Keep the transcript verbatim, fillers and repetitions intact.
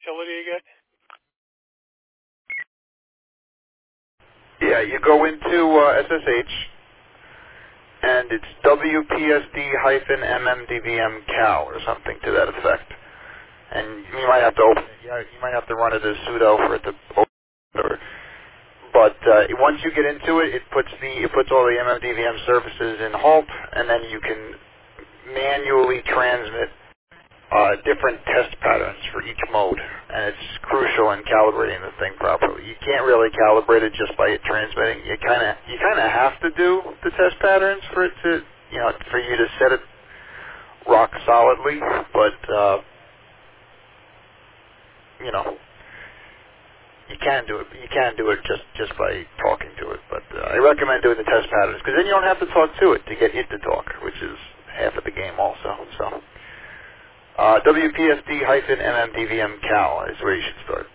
utility again? Yeah, you go into uh, S S H, and it's W P S D hyphen M M D V M cal or something to that effect. And you might have to open it. You you might have to run it as sudo for it to open it. Or, but uh, once you get into it, it puts the it puts all the M M D V M services in halt, and then you can manually transmit uh, different test patterns for each mode, and it's crucial in calibrating the thing properly. You can't really calibrate it just by it transmitting. You kind of you kind of have to do the test patterns for it to you know for you to set it rock solidly, but uh, you know. You can do it. You can do it just, just by talking to it. But uh, I recommend doing the test patterns because then you don't have to talk to it to get it to talk, which is half of the game also. So uh, W P S D hyphen M M D V M cal is where you should start.